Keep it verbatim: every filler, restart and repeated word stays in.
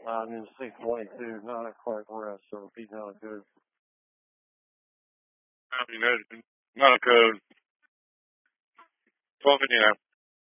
I'm in C twenty-two, not a quite rest, so repeat not good. I mean, not a code. twelve fifty-nine.